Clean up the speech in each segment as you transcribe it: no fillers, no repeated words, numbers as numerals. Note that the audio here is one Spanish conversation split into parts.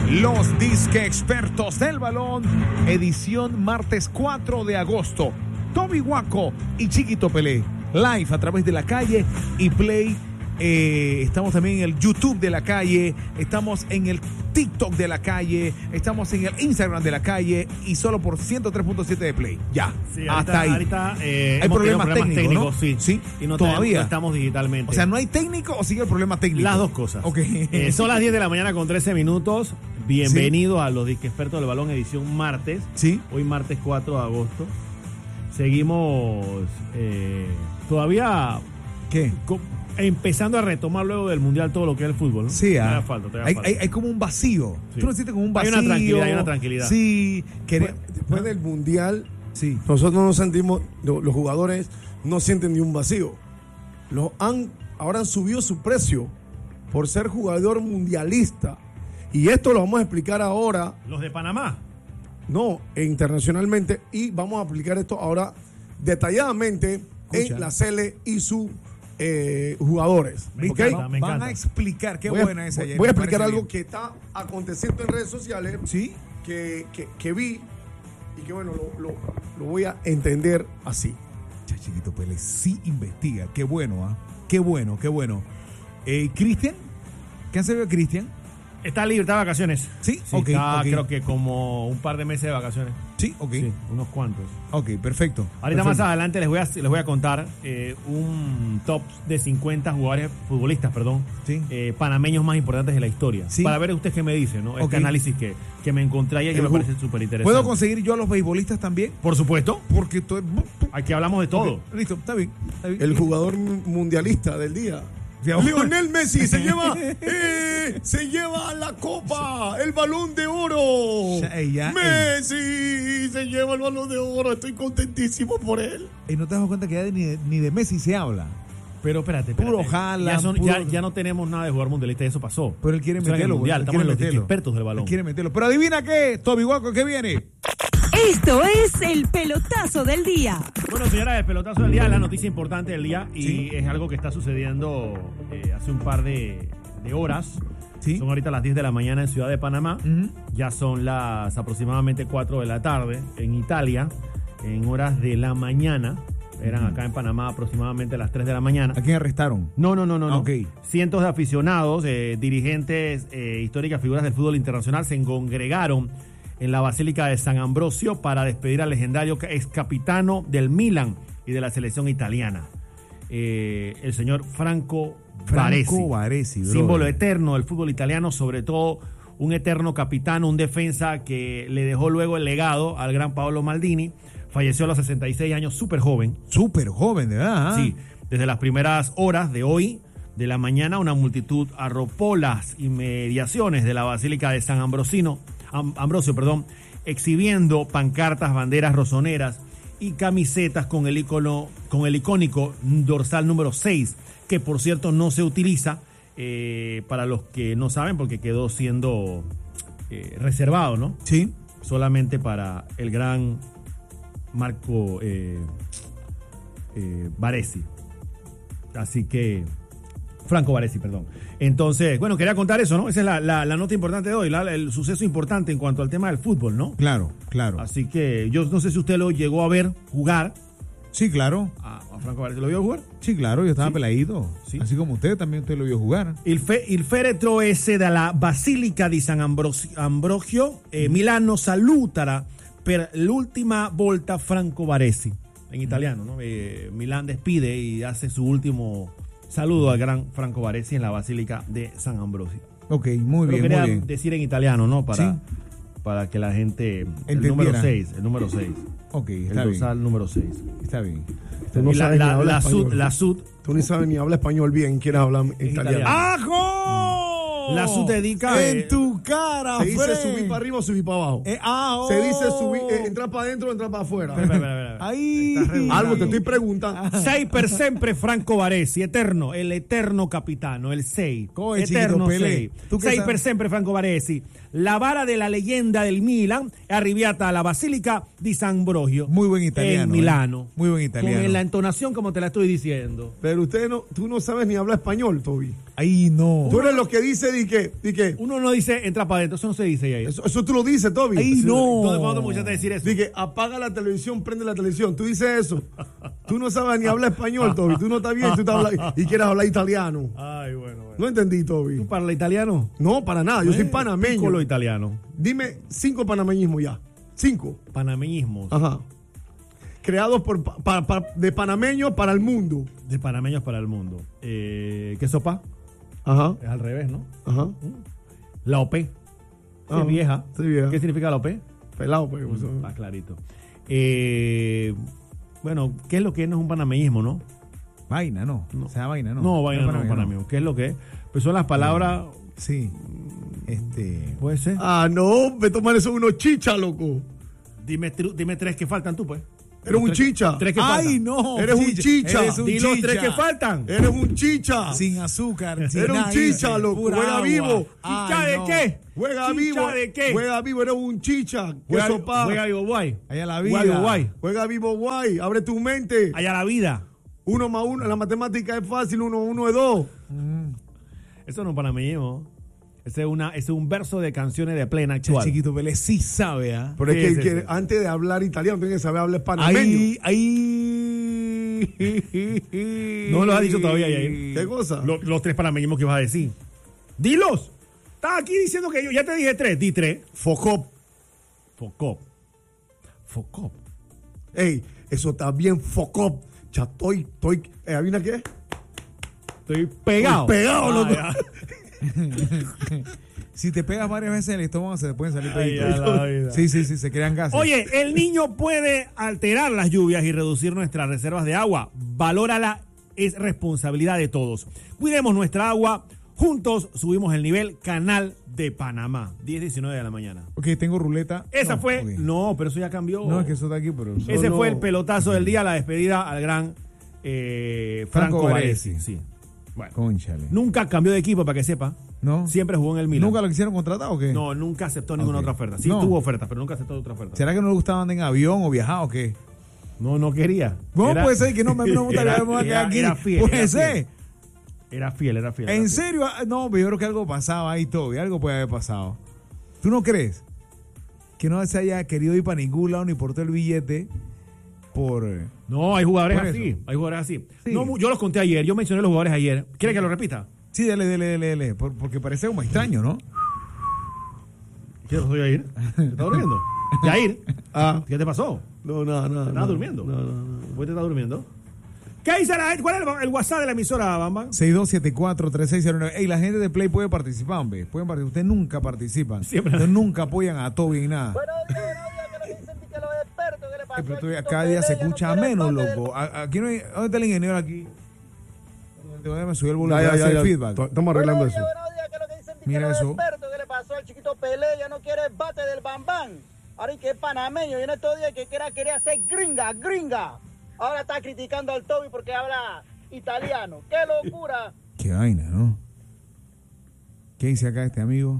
Los disque expertos del balón, edición martes 4 de agosto. Toby Guaco y Chiquito Pelé, live a través de La Calle y Play. Estamos también en el YouTube de La Calle, estamos en el TikTok de La Calle, estamos en el Instagram de La Calle y solo por 103.7 de Play. Ya, sí, hasta ahí. Ahorita hay problemas técnicos, ¿no? Sí. Y no todavía estamos digitalmente. O sea, ¿no hay técnico o sigue el problema técnico? Las dos cosas. Okay. Son las 10 de la mañana con 13 minutos. Bienvenidos a los disque expertos del balón, edición martes. Sí. Hoy martes 4 de agosto. Seguimos todavía... ¿Qué? Empezando a retomar luego del Mundial todo lo que es el fútbol, ¿no? Sí, todavía falta. Hay como un vacío. Sí. Tú lo sientes como un vacío. Hay una tranquilidad. Sí. Después del Mundial, sí. Nosotros no sentimos, los jugadores no sienten ni un vacío. Ahora han subido su precio por ser jugador mundialista. Y esto lo vamos a explicar ahora. Los de Panamá. No, internacionalmente. Y vamos a aplicar esto ahora detalladamente en la Cele y su jugadores. Me ¿Okay? encanta. Van a explicar, qué buena esa. Voy a explicar algo que está aconteciendo en redes sociales. Sí. Que vi y que bueno, lo voy a entender así. Chiquito Pérez sí investiga. Qué bueno, ¿ah? Qué bueno. Cristian, ¿qué han sabido de Cristian? Está libre, está de vacaciones. Sí, okay. Ok. Creo que como un par de meses de vacaciones. Sí, ok. Sí, unos cuantos. Ok, perfecto. Ahorita más adelante les voy a contar un top de 50 jugadores futbolistas, sí. Panameños más importantes de la historia. Sí. Para ver usted qué me dice, ¿no? Este análisis que me encontré ahí y que me parece súper interesante. ¿Puedo conseguir yo a los beisbolistas también? Por supuesto. Porque Aquí hablamos de todo. Okay, listo, está bien. El jugador mundialista del día. Lionel Messi se lleva la copa, el balón de oro. Messi se lleva el balón de oro. Estoy contentísimo por él. Y no te das cuenta que ya ni de Messi se habla. Pero espérate. Puro Haaland. Ya no tenemos nada de jugador mundialista, eso pasó. Pero él quiere meterlo. Mundial, estamos en los expertos del balón. Él quiere meterlo. Pero adivina qué, Toby Guaco, ¿qué viene? Esto es el pelotazo del día. Bueno, señora, el pelotazo del día es la noticia importante del día y sí. Es algo que está sucediendo hace un par de horas. Sí. Son ahorita las 10 de la mañana en Ciudad de Panamá. Uh-huh. Ya son las aproximadamente 4 de la tarde en Italia, en horas de la mañana. Eran acá en Panamá aproximadamente las 3 de la mañana. ¿A quién arrestaron? No. Okay. Cientos de aficionados, dirigentes, históricas figuras del fútbol internacional se congregaron en la Basílica de San Ambrosio para despedir al legendario ex capitano del Milan y de la selección italiana, el señor Franco Baresi, símbolo eterno del fútbol italiano, sobre todo un eterno capitano, un defensa que le dejó luego el legado al gran Paolo Maldini. Falleció a los 66 años, súper joven, de verdad. Sí, desde las primeras horas de hoy de la mañana una multitud arropó las inmediaciones de la Basílica de San Ambrosio, exhibiendo pancartas, banderas rosoneras y camisetas con el icónico dorsal número 6, que por cierto no se utiliza, para los que no saben, porque quedó siendo reservado, ¿no? Sí. Solamente para el gran Marco Baresi. Así que... Franco Baresi, perdón. Entonces, bueno, quería contar eso, ¿no? Esa es la nota importante de hoy, el suceso importante en cuanto al tema del fútbol, ¿no? Claro. Así que yo no sé si usted lo llegó a ver jugar. Sí, claro. A Franco Baresi, ¿lo vio jugar? Sí, claro, yo estaba peladito. Sí. Así como usted lo vio jugar. Il feretro ese della Basilica di San Ambrogio, Milano salutará per l'ultima volta Franco Baresi. En italiano, ¿no? Milán despide y hace su último saludo al gran Franco Baresi en la Basílica de San Ambrosio. Ok, muy bien. Quería muy bien. decir en italiano, ¿no? Para que la gente... Entendiera. El número 6. Ok, está el bien. dorsal número 6. Está bien. Tú no sabes ni hablar español. La sud. Tú ni sabes ni hablar español bien, quieres hablar italiano. ¡Ajo! La sud dedica... En tu cara, Se dice Fred. subir para arriba o subir para abajo. Se dice subir, entrar para adentro o entrar para afuera. Espera. Ahí. Algo te estoy preguntando. 6 per sempre Franco Baresi, eterno, el eterno capitano, el 6. Come, Eterno chiquito Pelé. 6. 6 per sempre Franco Baresi. La vara de la leyenda del Milan è arrivata alla Basílica di San Ambrogio. Muy buen italiano. En Milano. Muy buen italiano. Con la entonación como te la estoy diciendo. Pero tú no sabes ni hablar español, Toby. Ahí no. Tú eres lo que dice di que. Uno no dice entra para adentro, eso no se dice ahí. Eso tú lo dices, Toby. Ay, no. ¿Dónde cuando te escuchaste decir eso? Di que apaga la televisión, prende la televisión. Tú dices eso. Tú no sabes ni hablar español, Toby. Tú no estás bien, tú estás hablando, y quieres hablar italiano. Ay, bueno. No entendí, Toby. ¿Tú parlas italiano? No, para nada. Yo soy panameño. Piccolo italiano. Dime 5 panameñismos ya. 5. Panameñismos. Ajá. Creados de panameños para el mundo. De panameños para el mundo. ¿Qué sopa? Ajá. Es al revés, ¿no? Ajá. La OP. Es vieja. Sí, vieja. ¿Qué significa la OP? Pelado, pues. Está clarito. Bueno, ¿qué es lo que no es un panameñismo, no? Vaina, no. O sea, vaina, no. No, vaina no es un panameñismo. ¿Qué es lo que es? Pues son las palabras... Sí. Puede ser. Ah, no. Me toman eso unos chichas, loco. Dime 3 que faltan tú, pues. Eres un chicha. 3 que Ay, faltan. no. Eres un chicha. Eres un Di los chicha. 3 que faltan. Eres un chicha. Sin azúcar. Sin Eres un nada, chicha, loco. pura Juega agua. vivo. ¿Chicha Ay, de no. qué? Juega ¿Chicha vivo. de qué? Juega vivo, eres un chicha. Juega, Eso, pa. juega vivo guay. Allá la Juega vivo vida. guay. Juega vivo, guay. Abre tu mente. Allá la vida. 1 más 1. La matemática es fácil. 1 es 2. Eso no es panameñismo. Ese es un verso de canciones de plena Che, actual. Chiquito Pelé sí sabe, ¿ah? Pero es Sí, que, sí, que sí. antes de hablar italiano, tienes que saber hablar panameño. Ahí. No lo has dicho todavía, Yair. ¿Qué cosa? Los 3 panameñismos que vas a decir. ¡Dilos! Estás aquí diciendo que yo ya te dije 3. Di 3. Focop. Focop. Ey, eso está bien, Focop. Ya estoy. ¿Adivina qué? Estoy pegado. Estoy pegado, loco. ya. Si te pegas varias veces en el estómago, se te pueden salir Ay, peditos. ya la vida. Sí, se crean gases. Oye, el niño puede alterar las lluvias y reducir nuestras reservas de agua. Valórala, es responsabilidad de todos. Cuidemos nuestra agua. Juntos subimos el nivel. Canal de Panamá. 10:19 de la mañana. Ok, tengo ruleta. Esa No, fue... ok. No, pero eso ya cambió. No, es que eso está aquí, pero... Ese no. fue el pelotazo del día, la despedida al gran Franco Baresi. Baresi. Sí. Bueno, Cónchale. nunca cambió de equipo, para que sepa. ¿No? Siempre jugó en el Milan. ¿Nunca lo quisieron contratar o qué? No, nunca aceptó ninguna Ok. otra oferta. Sí No. tuvo ofertas, pero nunca aceptó otra oferta. ¿Será que no le gustaba andar en avión o viajar o qué? No quería. ¿Cómo Era- puede ser que no me gusta era- me voy a quedar aquí? era fiel, Puede era ser. fiel. Era fiel. ¿En serio? Ah, no, yo creo que algo pasaba ahí, Toby. Algo puede haber pasado. ¿Tú no crees? Que no se haya querido ir para ningún lado ni por todo el billete por... No, hay jugadores Por así. eso. Hay jugadores así. Sí. No, yo los conté ayer. Yo mencioné los jugadores ayer. ¿Quieres que lo repita? Sí, dale. Porque parece como extraño, ¿no? ¿Qué soy Yair? ¿Te estás durmiendo? Yair, ¿qué te pasó? No. ¿Te estabas durmiendo? No. ¿Por qué te estás durmiendo? ¿Qué dice la gente? ¿Cuál es el WhatsApp de la emisora, Bamba? 6274-3609. Ey, la gente de Play puede participar, hombre. Pueden participar. Ustedes nunca participan. Siempre. Ustedes nunca apoyan a Toby en nada. Buenos días, que lo dicen que los expertos, ¿qué le pasó? Pero al Chiquito cada día se Pelé? Ya no escucha quiere menos, parte del- loco. Aquí no hay... ¿Dónde está el ingeniero aquí? ¿Dónde me subió el volumen? Ya. Hace el feedback. Estamos arreglando Buenos eso. días, buenos días, que lo que dicen que Mira los eso. expertos, ¿qué le pasó al Chiquito Pelé? Ya no quiere el bate del Bambán. Ahora y que es panameño, y en estos días que quería hacer gringa. Ahora está criticando al Toby porque habla italiano. ¡Qué locura! Qué vaina, ¿no? ¿Qué dice acá este amigo?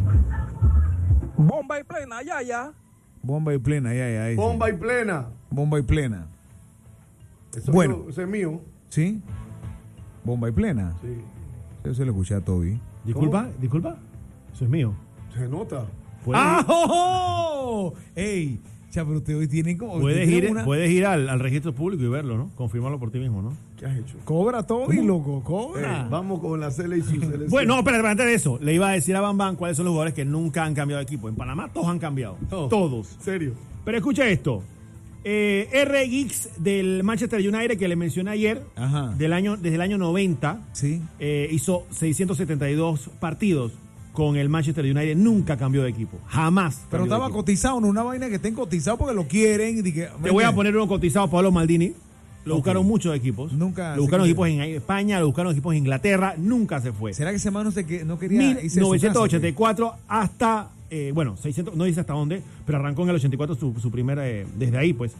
Bomba y plena, ya. Bomba y plena, ya. Dice. Bomba y plena. Bomba y plena. Eso Bueno. mío, ese es mío. ¿Sí? Bomba y plena. Sí. Eso lo escuché a Toby. Disculpa. Eso es mío. Se nota. ¿Puedes, ¡Ah, oh, oh! ¡Ey! Ya, pero ustedes hoy tienen como... puedes tienen ir, puedes ir al registro público y verlo, ¿no? Confirmarlo por ti mismo, ¿no? ¿Qué has hecho? Cobra Toby, loco, cobra. Vamos con la Cele y su selección. Bueno, no, espérate, antes de eso, le iba a decir a Bambán cuáles son los jugadores que nunca han cambiado de equipo. En Panamá todos han cambiado. No. Todos. serio. Pero escucha esto. R. Giggs del Manchester United, que le mencioné ayer, Ajá. desde el año 90, Sí. hizo 672 partidos con el Manchester United. Nunca cambió de equipo. Jamás. Pero cambió de estaba equipo. cotizado, no una vaina que estén cotizados porque lo quieren. Y que, Te voy a poner uno cotizado a Pablo Maldini. Lo Ok. buscaron muchos equipos. Nunca Lo buscaron se equipos en España, lo buscaron equipos en Inglaterra. Nunca se fue. ¿Será que ese man no quería irse de su casa, 1984 hasta, 600, no dice hasta dónde, pero arrancó en el 84 su primera, desde ahí pues,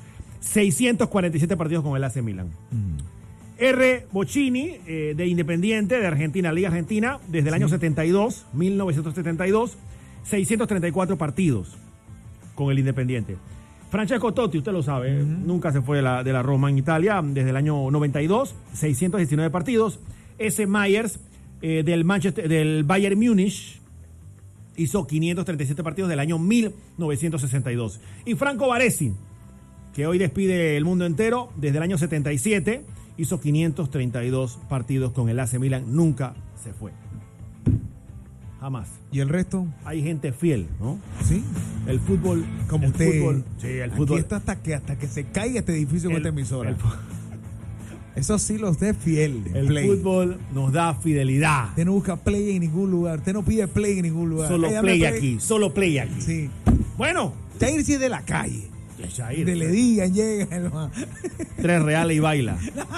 647 partidos con el AC Milan. R. Bocchini, de Independiente, de Argentina, Liga Argentina, desde el año 1972, 634 partidos con el Independiente. Francesco Totti, usted lo sabe, nunca se fue de la Roma en Italia, desde el año 92, 619 partidos. S. Myers, del Bayern Múnich. Hizo 537 partidos del año 1962. Y Franco Baresi, que hoy despide el mundo entero, desde el año 77, hizo 532 partidos con el AC Milan. Nunca se fue. Jamás. ¿Y el resto? Hay gente fiel, ¿no? Sí. El fútbol. Como el usted. Fútbol, sí, el fútbol. Aquí está hasta que se caiga este edificio con esta emisora. Eso sí lo usted es fiel. El play. fútbol nos da fidelidad. Usted no busca play en ningún lugar. Usted no pide play en ningún lugar. Solo play aquí. Solo play aquí. Sí. Bueno. Jair sí es de la calle. Jair. De le digan, llega. Hermano. 3 reales y baila.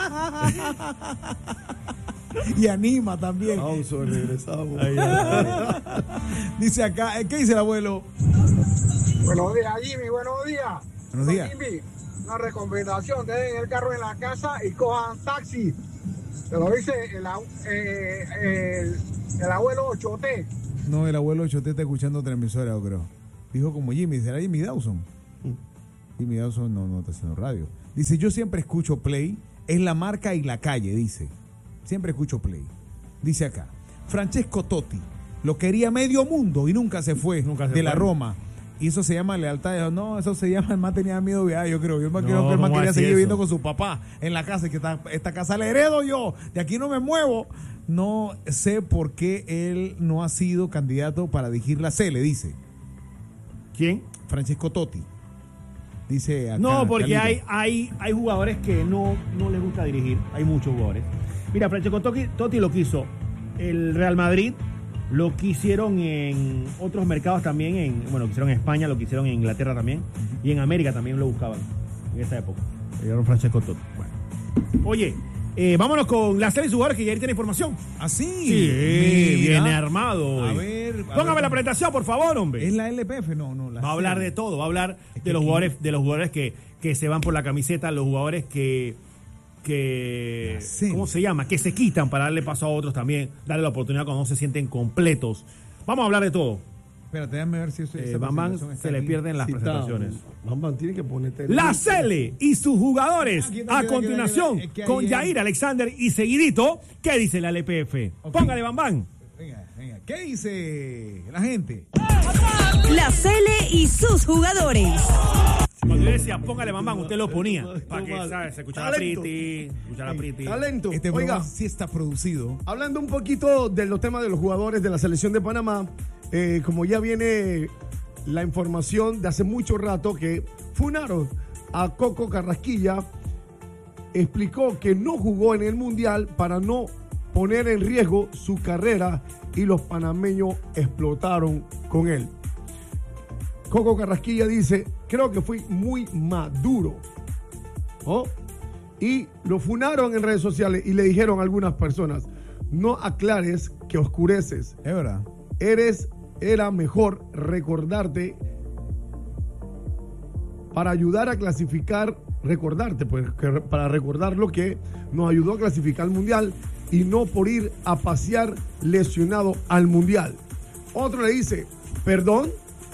Y anima también. Regresamos. Dice acá, ¿qué dice el abuelo? Buenos días, Jimmy, buenos días. Buenos días. Jimmy, una recomendación, dejen el carro en la casa y cojan taxi. Se lo dice el abuelo Choté. No, el abuelo Choté está escuchando otra emisora, yo creo. Dijo como Jimmy, ¿será Jimmy Dawson? Jimmy Dawson no está haciendo radio. Dice, yo siempre escucho Play, es la marca y la calle, dice. Siempre escucho Play. Dice acá, Francesco Totti, lo quería medio mundo y nunca se fue de la Roma. Y eso se llama lealtad. No, eso se llama, el man tenía miedo de viajar, yo creo. Yo me creo que el man quería seguir viviendo con su papá en la casa, que esta casa la heredo yo, de aquí no me muevo. No sé por qué él no ha sido candidato para dirigir la C, le dice. ¿Quién? Francesco Totti. Dice acá, no, porque Carlito. hay jugadores que no les gusta dirigir. Hay muchos jugadores. Mira, Francesco Totti lo quiso el Real Madrid, lo quisieron en otros mercados también, lo quisieron en España, lo quisieron en Inglaterra también, y en América también lo buscaban en esa época. Llegaron Francesco Totti. Bueno. Oye, vámonos con la serie de jugadores que ya tiene información. ¿Ah, sí? Sí, viene armado. A hoy. ver. Póngame la presentación, por favor, hombre. ¿Es la LPF? No. Va a hablar de todo, va a hablar de los jugadores que se van por la camiseta, los jugadores que ¿cómo se llama? Que se quitan para darle paso a otros también, darle la oportunidad cuando no se sienten completos. Vamos a hablar de todo. Espérate, déjame ver si Bambán se le pierden las presentaciones. Bambán tiene que ponerte La Cele y sus jugadores a continuación con Jair Alexander y seguidito. ¿Qué dice la LPF? Okay. Póngale, Bambán. Venga. ¿Qué dice la gente? La Cele y sus jugadores. Cuando yo decía, póngale, Bambán, usted lo ponía. Para que, ¿sabes? Se escuchara Pretty. Talento. Este programa sí está producido. Hablando un poquito de los temas de los jugadores de la selección de Panamá, como ya viene la información de hace mucho rato que funaron a Coco Carrasquilla, explicó que no jugó en el Mundial para no poner en riesgo su carrera y los panameños explotaron con él. Coco Carrasquilla dice, creo que fui muy maduro. ¿Oh? Y lo funaron en redes sociales y le dijeron a algunas personas, no aclares que oscureces. Es verdad. Era mejor recordarte para ayudar a clasificar, para recordar lo que nos ayudó a clasificar al Mundial y no por ir a pasear lesionado al Mundial. Otro le dice, perdón,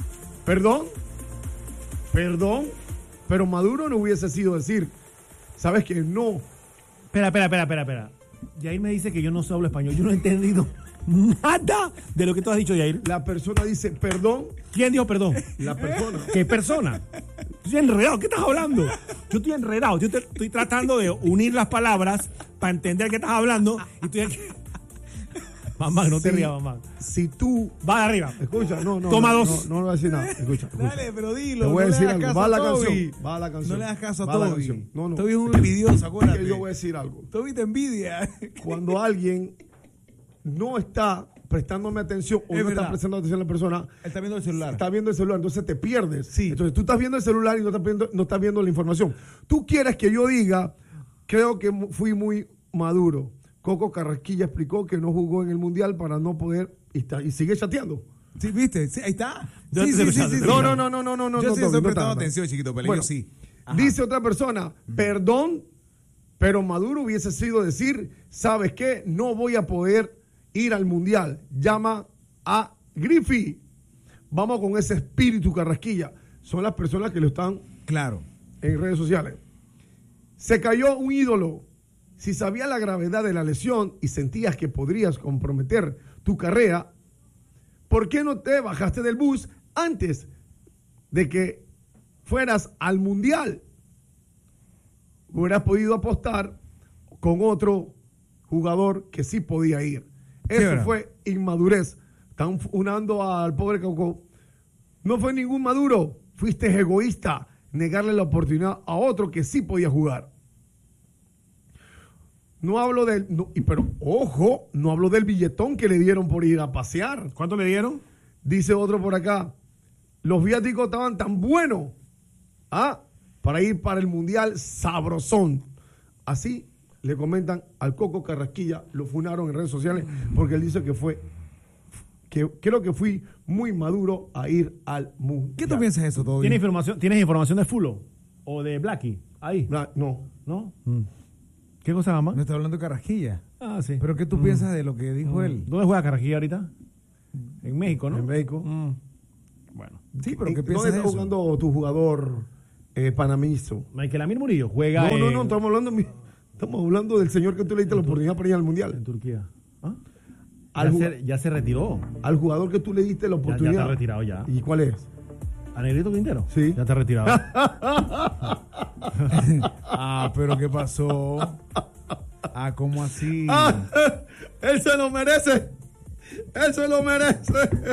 pero Maduro no hubiese sido decir, ¿sabes qué? No. Espera. Jair me dice que yo no hablo español. Yo no he entendido nada de lo que tú has dicho, Jair. La persona dice, perdón. ¿Quién dijo perdón? La persona. ¿Qué persona? Estoy enredado. ¿Qué estás hablando? Yo estoy enredado. Yo estoy tratando de unir las palabras para entender qué estás hablando. Y estoy aquí. Mamá, no te rías, mamá. Si tú... Va de arriba. Escucha, no. Toma dos. No voy a decir nada. Escucha. Dale, pero dilo. Te voy a decir algo. Va a la Toby. canción. No le das caso a Toby. No. Toby es un envidioso, acuérdate. Yo voy a decir algo. Toby te envidia. Cuando alguien no está prestándome atención o no está prestando atención a la persona, está viendo el celular. Está viendo el celular, entonces te pierdes. Sí. Entonces tú estás viendo el celular y no estás viendo la información. Tú quieres que yo diga, creo que fui muy maduro. Coco Carrasquilla explicó que no jugó en el Mundial para no poder y sigue chateando. Sí, ¿viste? Sí, ahí está. Sí. No. Yo sí estoy prestando atención, chiquito, pero bueno, yo sí. Ajá. Dice otra persona, perdón, pero Maduro hubiese sido decir, ¿sabes qué? No voy a poder ir al Mundial. Llama a Griffey. Vamos con ese espíritu, Carrasquilla. Son las personas que lo están claro en redes sociales. Se cayó un ídolo. Si sabías la gravedad de la lesión y sentías que podrías comprometer tu carrera, ¿por qué no te bajaste del bus antes de que fueras al Mundial? Hubieras podido apostar con otro jugador que sí podía ir. Eso fue inmadurez. Están funando al pobre Coco. No fue ningún maduro. Fuiste egoísta. Negarle la oportunidad a otro que sí podía jugar. No hablo del... pero, ojo, no hablo del billetón que le dieron por ir a pasear. ¿Cuánto le dieron? Dice otro por acá. Los viáticos estaban tan buenos para ir para el Mundial sabrosón. Así le comentan al Coco Carrasquilla. Lo funaron en redes sociales porque él dice que creo que fui muy maduro a ir al Mundial. ¿Qué tú piensas de eso, todo? ¿Tienes información de Fulo? ¿O de Blackie? Ahí. No. ¿No? ¿Qué cosa, mamá? No está hablando de Carrasquilla. Ah, sí. ¿Pero qué tú piensas de lo que dijo él? ¿Dónde juega Carrasquilla ahorita? En México, ¿no? En México. Bueno. Sí, pero ¿qué piensas ¿Dónde de está eso? jugando tu jugador panameño? Michael Amir Murillo juega No, estamos hablando del señor que tú le diste la oportunidad para ir al Mundial. en Turquía. ¿Ah? Ya se retiró. Al jugador que tú le diste la Ya oportunidad. está retirado ya. ¿Y cuál es? ¿A Negrito Quintero? Sí. Ya está retirado. Pero ¿qué pasó? ¿Cómo así? Él se lo merece. Él se lo merece.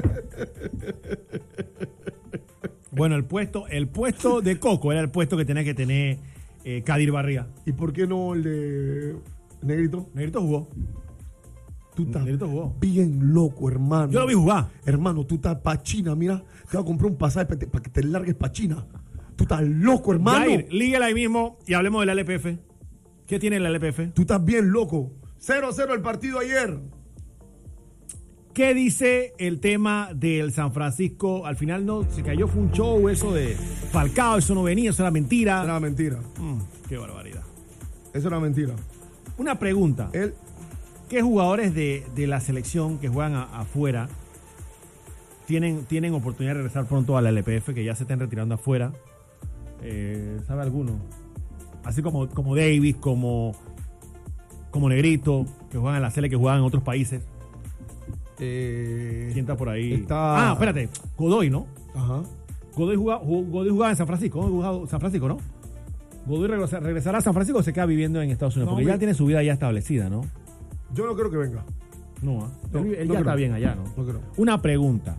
Bueno, el puesto de Coco era el puesto que tenía que tener Kadir Barriga. ¿Y por qué no el de Negrito? Negrito jugó. Tú estás Negrito jugó. bien loco, hermano. Yo lo vi jugar. Hermano, tú estás pa' China, mira. Te voy a comprar un pasaje para que te largues pa' China. Tú estás loco, hermano. Jair, líguela ahí mismo y hablemos del LPF. ¿Qué tiene el LPF? Tú estás bien loco. 0-0 el partido ayer. ¿Qué dice el tema del San Francisco? Al final no se cayó, fue un show eso de Falcao, eso no venía, eso era mentira. Eso era mentira. Qué barbaridad. Eso era mentira. Una pregunta. ¿Qué jugadores de la selección que juegan afuera tienen oportunidad de regresar pronto a la LPF, que ya se están retirando afuera? ¿Sabe alguno? Así como Davis, como Negrito, que juegan en la Sele, que juegan en otros países. ¿Quién está por ahí? Espérate, Godoy, ¿no? Ajá. Godoy jugaba en San Francisco, ¿no? Jugaba San Francisco, ¿no? Godoy regresará a San Francisco o se queda viviendo en Estados Unidos, porque ya tiene su vida ya establecida, ¿no? Yo no creo que venga. No, él ya creo. está bien allá, ¿no? No creo. Una pregunta.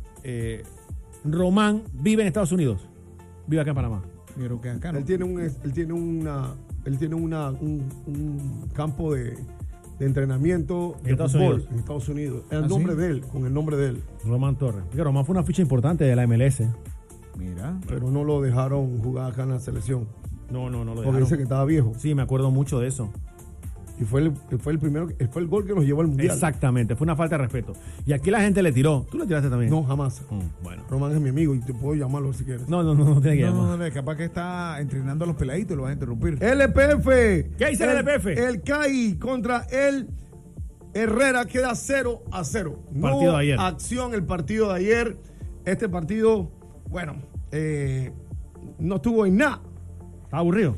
Román vive en Estados Unidos. Vive acá en Panamá. Pero que acá no. Él tiene un campo de entrenamiento En de Estados fútbol Unidos. en Estados Unidos. ¿Ah, nombre sí? de él, con el nombre de él. Román Torres. Porque Román fue una ficha importante de la MLS. Mira. Pero no lo dejaron jugar acá en la selección. No lo Porque dejaron. dice que estaba viejo. Sí, me acuerdo mucho de eso. Y fue el primero, fue el gol que nos llevó al Mundial. Exactamente, fue una falta de respeto. Y aquí la gente le tiró. ¿Tú le tiraste también? No, jamás. Bueno. Román es mi amigo y te puedo llamarlo si quieres. No tiene que llamar. No, capaz que está entrenando a los peladitos y lo vas a interrumpir. LPF. ¿Qué dice el LPF? El CAI contra el Herrera queda 0-0. Partido de ayer. Acción el partido de ayer. Este partido, bueno, no estuvo en nada. ¿Está aburrido?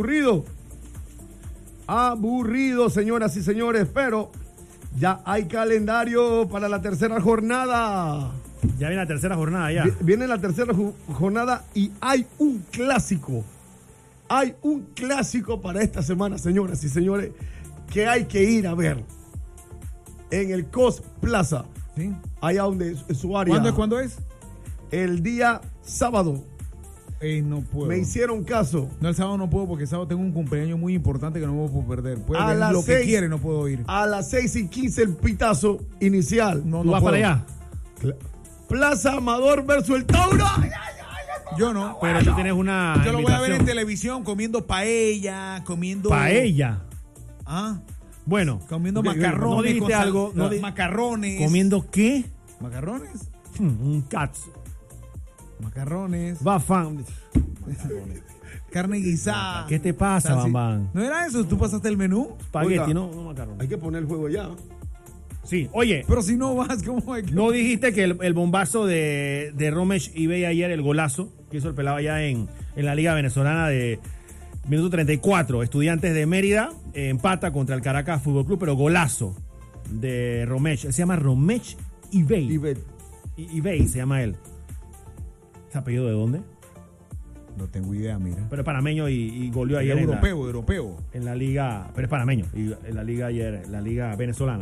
Aburrido, señoras y señores, pero ya hay calendario para la tercera jornada. Ya viene la tercera jornada ya. Viene la tercera jornada y hay un clásico. Hay un clásico para esta semana, señoras y señores, que hay que ir a ver. En el COS Plaza. ¿Sí? Allá donde es su área. ¿Cuándo es? El día sábado. No puedo. Me hicieron caso. No, el sábado no puedo porque el sábado tengo un cumpleaños muy importante que no me puedo perder. Puede A ver las lo que 6, quiere, no puedo ir. A las 6:15 el pitazo inicial. ¿Tú vas para allá? Plaza Amador versus el Tauro. Yo no. Pero tú tienes una Yo lo voy a ver en invitación. televisión comiendo paella, comiendo... Paella. Bueno. Comiendo ¿Qué? macarrones. ¿No dijiste con algo? macarrones. ¿Comiendo qué? Macarrones. Un cats. Macarrones. Bafán. Carne guisada. ¿Qué te pasa, Así. Bambán? ¿No era eso? ¿Tú pasaste el menú? Espagueti, Oiga. no macarrones. Hay que poner el juego ya. Sí, oye, Pero si no vas, ¿cómo hay que...? ¿no dijiste que el bombazo de Romesh Ibey ayer, el golazo que hizo el pelado allá en la Liga Venezolana de Minuto 34, Estudiantes de Mérida empata contra el Caracas Fútbol Club, pero golazo de Romech. Se llama Romech Ibey. Ibey se llama él. ¿Ese apellido de dónde? No tengo idea, mira. Pero es panameño y goleó ayer europeo. En la liga, pero es panameño, y en la liga ayer, la liga venezolana.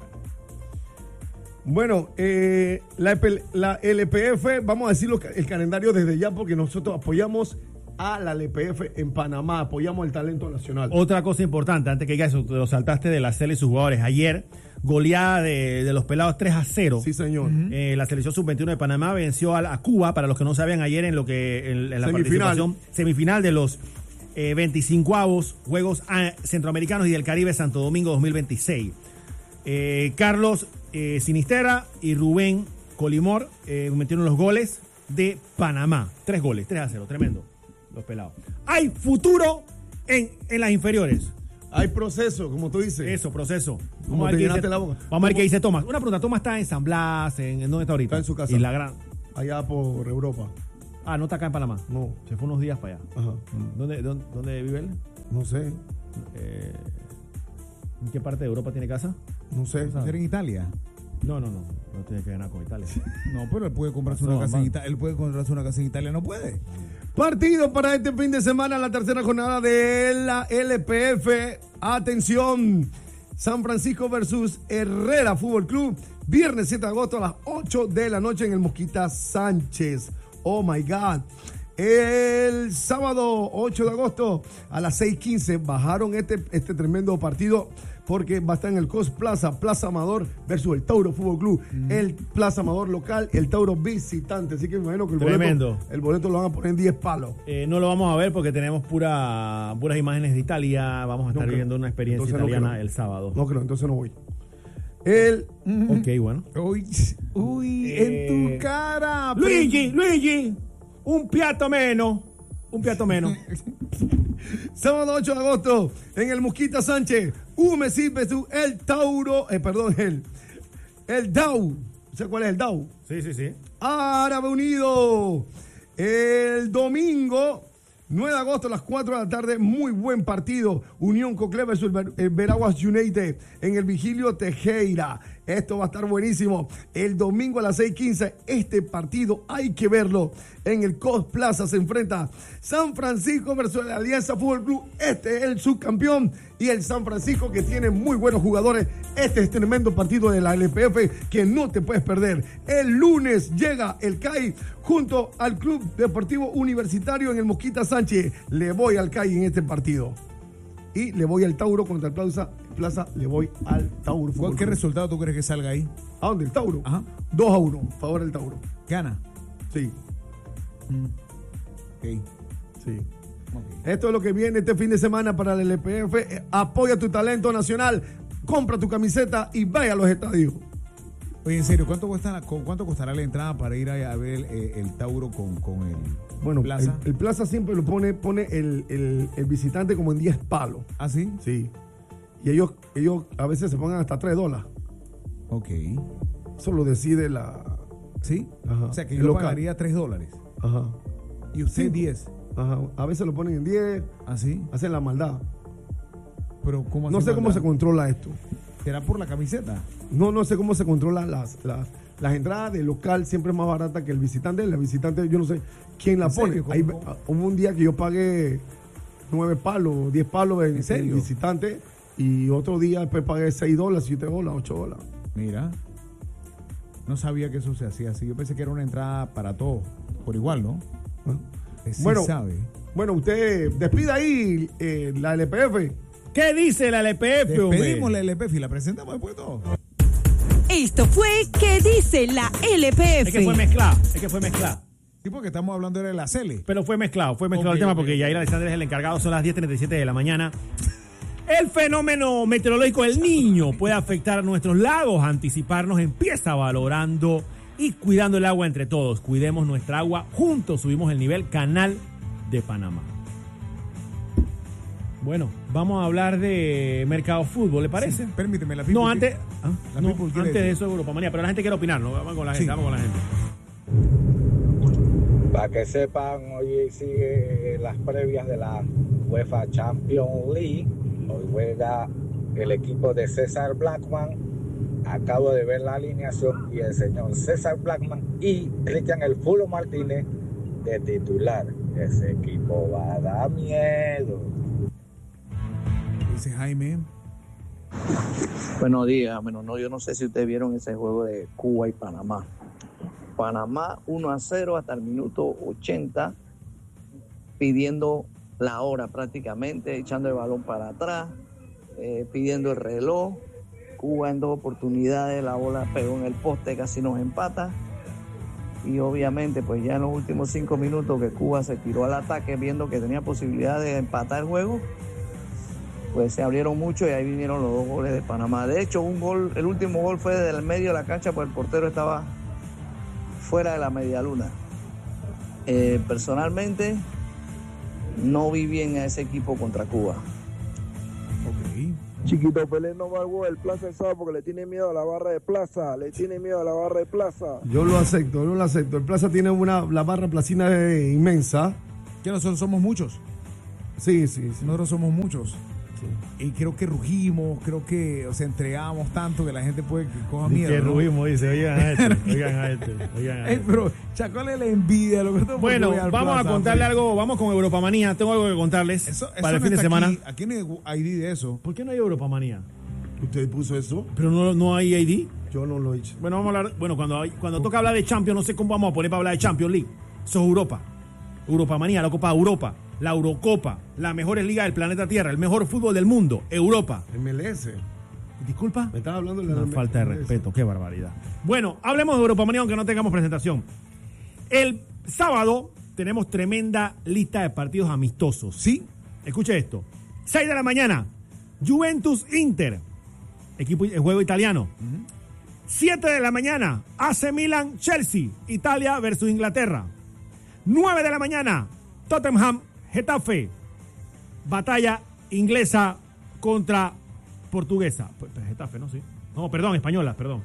Bueno, la LPF, vamos a decir el calendario desde ya porque nosotros apoyamos a la LPF en Panamá, apoyamos el talento nacional. Otra cosa importante, antes que diga eso, te lo saltaste de la CL y sus jugadores. Ayer, goleada de los pelados 3-0. Sí, señor. La selección sub-21 de Panamá venció a Cuba, para los que no sabían, ayer en la participación semifinal de los 25avos Juegos Centroamericanos y del Caribe Santo Domingo 2026. Carlos Sinisterra y Rubén Colimor metieron los goles de Panamá. 3 goles, 3-0, tremendo. Los pelados. Hay futuro en las inferiores. Hay proceso, como tú dices. Eso, proceso. Vamos a ver qué dice Tomás. Una pregunta, Tomás está en San Blas, ¿en dónde está ahorita? Está en su casa. Y la gran... Allá por Europa. Ah, no está acá en Panamá. No. Se fue unos días para allá. Ajá. ¿Dónde vive él? No sé. ¿En qué parte de Europa tiene casa? No sé. ¿Ser en Italia? No tiene que ganar con Italia. No, pero él puede comprarse una casa en Italia. Él puede comprarse una casa en Italia, no puede. Partido para este fin de semana, la tercera jornada de la LPF. Atención, San Francisco versus Herrera Fútbol Club. Viernes 7 de agosto a las 8 de la noche en el Mosquita Sánchez. Oh my God. El sábado 8 de agosto a las 6:15 bajaron este tremendo partido porque va a estar en el COS Plaza, Plaza Amador versus el Tauro Fútbol Club. El Plaza Amador local, el Tauro visitante. Así que me imagino que el boleto lo van a poner en 10 palos. No lo vamos a ver porque tenemos puras imágenes de Italia. Vamos a estar viviendo una experiencia italiana el sábado. No creo, entonces no voy. Ok, bueno. Uy, en tu cara. Luigi, un piatto menos. Sábado 8 de agosto en el Mosquita Sánchez, UMESI versus el Tauro, el DAU. ¿Sabes cuál es el DAU? Sí. Árabe Unido. El domingo 9 de agosto a las 4 de la tarde, muy buen partido. Unión Coclé versus el Veraguas United en el Vigilio Tejera. Esto va a estar buenísimo. El domingo a las 6:15, este partido hay que verlo. En el COS Plaza se enfrenta San Francisco versus la Alianza Fútbol Club. Este es el subcampeón y el San Francisco que tiene muy buenos jugadores. Este es tremendo partido de la LPF que no te puedes perder. El lunes llega el CAI junto al Club Deportivo Universitario en el Mosquita Sánchez. Le voy al CAI en este partido. Y le voy al Tauro contra el Plaza, le voy al Tauro. ¿Qué resultado tú crees que salga ahí? ¿A dónde? ¿El Tauro? Ajá. 2-1, favor del Tauro. ¿Gana? Sí. Okay. Sí. Okay. Esto es lo que viene este fin de semana para el LPF. Apoya tu talento nacional, compra tu camiseta y vaya a los estadios. Oye, en serio, ¿cuánto costará la entrada para ir a ver el Tauro con el Plaza? El Plaza siempre lo pone el visitante como en 10 palos. ¿Ah, sí? Sí. Y ellos a veces se pongan hasta $3. Ok. Eso lo decide la... ¿Sí? Ajá. O sea que yo pagaría $3. Ajá. Y usted Sí. 10. Ajá. A veces lo ponen en 10. ¿Ah, sí? Hacen la maldad. Pero ¿cómo No sé cómo se controla esto. ¿Será por la camiseta? No sé cómo se controlan las entradas del local. Siempre es más barata que el visitante. La visitante, yo no sé quién la pone. Hubo un día que yo pagué 9 palos, 10 palos en serio, visitante. Y otro día después pagué $6, $7, $8. Mira. No sabía que eso se hacía así. Yo pensé que era una entrada para todos. Por igual, ¿no? Sí bueno, sabe. Bueno, usted despida ahí la LPF. ¿Qué dice la LPF? Despedimos la LPF y la presentamos después de todo. Esto fue ¿Qué dice la LPF? Es que fue mezclado. Sí, porque estamos hablando de la CL. Pero fue mezclado el tema porque Yair Alexander es el encargado. Son las 10:37 de la mañana. El fenómeno meteorológico El Niño puede afectar a nuestros lagos. Anticiparnos empieza valorando y cuidando el agua entre todos. Cuidemos nuestra agua. Juntos subimos el nivel Canal de Panamá. Bueno, vamos a hablar de mercado fútbol, ¿le parece? Sí, permíteme, la No, antes, antes de eso Europa Manía, pero la gente quiere opinar, ¿no? Vamos con la gente, Para que sepan, hoy sigue las previas de la UEFA Champions League. Hoy juega el equipo de César Blackman. Acabo de ver la alineación y el señor César Blackman y Cristian El Fulo Martínez de titular. Ese equipo va a dar miedo. Dice Jaime. Buenos días. Bueno, no, yo no sé si ustedes vieron ese juego de Cuba y Panamá. Panamá 1-0 hasta el minuto 80, pidiendo la hora prácticamente, echando el balón para atrás, pidiendo el reloj. Cuba en 2 oportunidades, la bola pegó en el poste, casi nos empata. Y obviamente, pues ya en los últimos 5 minutos que Cuba se tiró al ataque, viendo que tenía posibilidad de empatar el juego, pues se abrieron mucho y ahí vinieron los 2 goles de Panamá. De hecho, el último gol fue desde el medio de la cancha, pues el portero estaba fuera de la media luna. Personalmente, no vi bien a ese equipo contra Cuba. Ok. Chiquito Pelé no va al juego del Plaza el sábado porque le tiene miedo a la barra de Plaza. Yo lo acepto. El Plaza tiene la barra placina inmensa. Que nosotros somos muchos. Sí. Nosotros somos muchos. Sí. Y creo que rugimos, entregamos tanto que la gente puede que coja miedo. Que rugimos, dice, oigan a este. Pero, Chacole le envidia lo que todo. Bueno, vamos a contarle algo, vamos con Europamanía. Tengo algo que contarles eso para el fin de semana. Aquí no hay ID de eso. ¿Por qué no hay Europamanía? ¿Usted puso eso? Pero no hay ID. Yo no lo he hecho. Bueno, vamos a hablar. Bueno, cuando toca hablar de Champions, no sé cómo vamos a poner para hablar de Champions League. Eso es Europa. Europamanía, la Copa de Europa. La Eurocopa, la mejor liga del planeta Tierra, el mejor fútbol del mundo, Europa. MLS. Disculpa. Me estaba hablando de una falta de respeto, qué barbaridad. Bueno, hablemos de Europamanía aunque no tengamos presentación. El sábado tenemos tremenda lista de partidos amistosos. ¿Sí? Escuche esto. 6 de la mañana, Juventus-Inter, el juego italiano. 7 de la mañana, AC Milan-Chelsea, Italia versus Inglaterra. 9 de la mañana, Tottenham-Getafe, batalla inglesa contra portuguesa. Getafe, ¿no? Sí. No, perdón, española, perdón.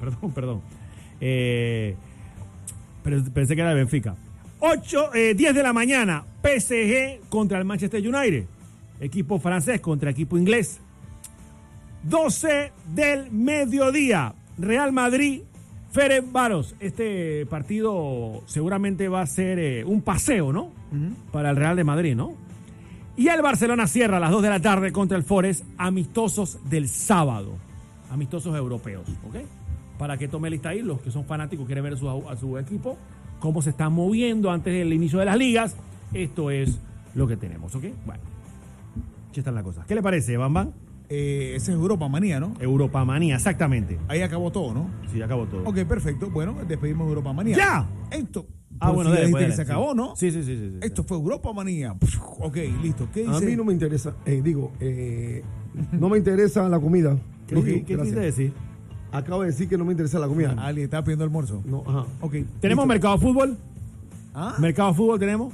Pensé que era de Benfica. 10 de la mañana, PSG contra el Manchester United. Equipo francés contra equipo inglés. 12 del mediodía, Real Madrid, Ferencváros. Este partido seguramente va a ser un paseo, ¿no? Para el Real de Madrid, ¿no? Y el Barcelona cierra a las 2 de la tarde contra el Forest, amistosos del sábado. Amistosos europeos, ¿ok? Para que tome lista ahí, los que son fanáticos quieren ver a su equipo, cómo se están moviendo antes del inicio de las ligas. Esto es lo que tenemos, ¿ok? Bueno, aquí están las cosas. ¿Qué le parece, Bambam? Ese es Europamanía, ¿no? Europamanía, exactamente. Ahí acabó todo, ¿no? Sí, acabó todo. Ok, perfecto. Bueno, despedimos Europamanía. ¡Ya! Esto. Bueno, si dijiste que se acabó, ¿no? Sí. Esto fue Europamanía. Ok, listo. ¿Qué dice? A mí no me interesa. No me interesa la comida. ¿Qué quisiste decir? Acabo de decir que no me interesa la comida. Ali, ¿estás pidiendo almuerzo? No, ajá. Ok. ¿Tenemos listo. Mercado Fútbol? ¿Ah? ¿Mercado Fútbol tenemos?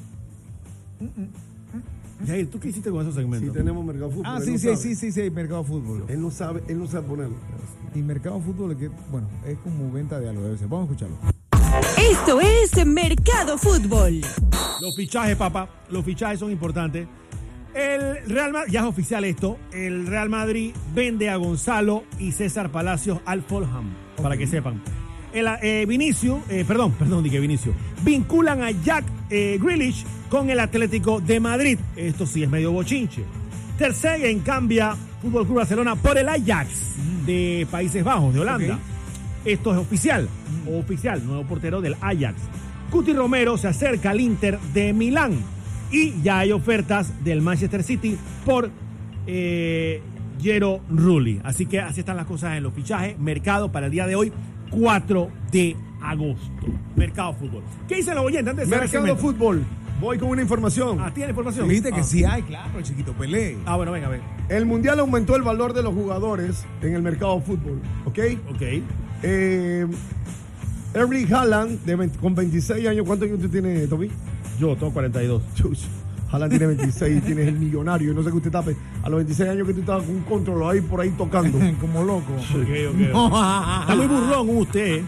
Jair, ¿tú qué hiciste con esos segmentos? Sí, tenemos Mercado Fútbol. Ah, sí, Mercado Fútbol. Él no sabe ponerlo. Y Mercado Fútbol, es como venta de algo, debe ser. Vamos a escucharlo. Esto es Mercado Fútbol. Los fichajes, papá. Los fichajes son importantes. El Real Madrid, ya es oficial esto, el Real Madrid vende a Gonzalo y César Palacios al Fulham, para que sepan. Vinicius, vinculan a Jack Grealish con el Atlético de Madrid. Esto sí es medio bochinche. Ter Stegen cambia Fútbol Club Barcelona por el Ajax de Países Bajos, de Holanda. Okay. Esto es oficial, nuevo portero del Ajax. Cuti Romero se acerca al Inter de Milán. Y ya hay ofertas del Manchester City por Jero Rulli. Así que así están las cosas en los fichajes. Mercado para el día de hoy, 4 de agosto. Mercado Fútbol. ¿Qué dicen los oyentes antes de Mercado Fútbol. Voy con una información. ¿Tiene información? Dijiste que sí hay, claro, Chiquito Pelé. Bueno, venga. El Mundial aumentó el valor de los jugadores en el Mercado Fútbol. ¿Ok? Erling Haaland, con 26 años. ¿Cuántos años usted tiene, Toby? Yo tengo 42. Haaland tiene 26 y tienes el millonario. No sé qué usted tape. A los 26 años que tú estabas con un control ahí por ahí tocando. Como loco. Okay. Está muy burlón usted.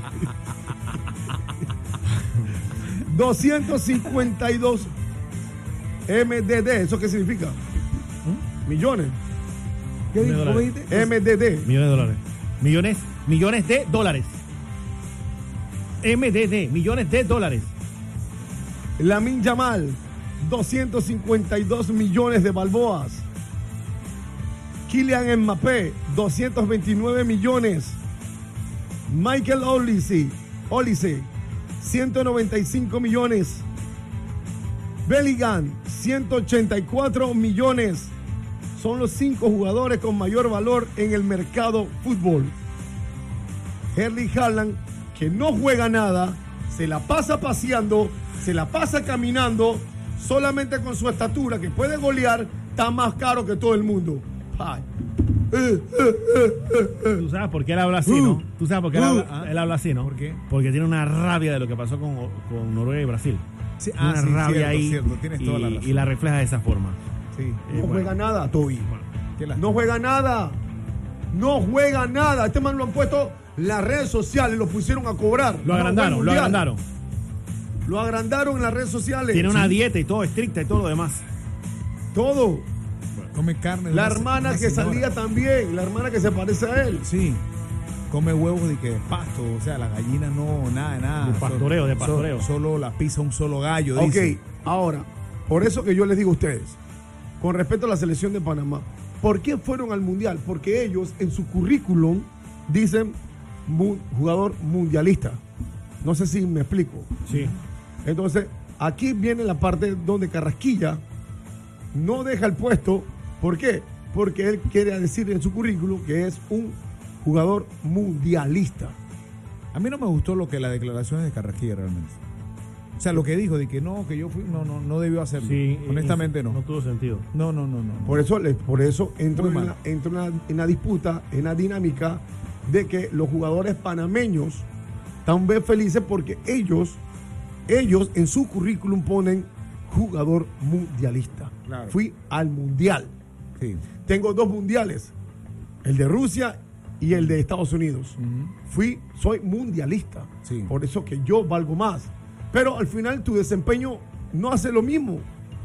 252 MDD. ¿Eso qué significa? Millones. ¿Qué dijo? ¿Cómo dijiste? MDD. Millones de dólares. Millones de dólares. MDD, millones de dólares. Lamine Yamal, 252 millones de balboas. Kylian Mbappé, 229 millones. Michael Olise, 195 millones. Bellingham, 184 millones. Son los 5 jugadores con mayor valor en el mercado fútbol. Erling Haaland, que no juega nada, se la pasa paseando, se la pasa caminando, solamente con su estatura que puede golear, está más caro que todo el mundo. Ay. ¿Tú sabes por qué él habla así, no? ¿Tú sabes por qué él habla así, no? ¿Por qué? Porque tiene una rabia de lo que pasó con Noruega y Brasil. Sí, una rabia cierto, ahí cierto. Tienes toda la razón. Y la refleja de esa forma. Sí. No juega nada, Toby. Bueno, no juega nada. No juega nada. Este man lo han puesto las redes sociales, lo pusieron a cobrar. Lo agrandaron. Lo agrandaron en las redes sociales. Tiene una dieta y todo estricta y todo lo demás. Todo. Bueno, come carne. La hermana que salía también, la hermana que se parece a él. Sí. Come huevos de que pasto, o sea, la gallina no, nada. De pastoreo. Solo la pisa un solo gallo. Ok, dice. ahora, por eso que yo les digo a ustedes, con respecto a la selección de Panamá, ¿por qué fueron al Mundial? Porque ellos en su currículum dicen jugador mundialista. No sé si me explico. Sí. Entonces, aquí viene la parte donde Carrasquilla no deja el puesto. ¿Por qué? Porque él quiere decir en su currículum que es un jugador mundialista. A mí no me gustó lo que la declaración de Carrasquilla realmente. O sea, lo que dijo de que no, que yo fui, no debió hacerlo. Sí, honestamente no. No tuvo sentido. No. Por eso entro en la disputa, en la dinámica de que los jugadores panameños están bien felices porque ellos en su currículum ponen jugador mundialista. Claro. Fui al mundial. Sí. Tengo 2 mundiales, el de Rusia y el de Estados Unidos. Soy mundialista. Sí. Por eso que yo valgo más. Pero al final tu desempeño no hace lo mismo.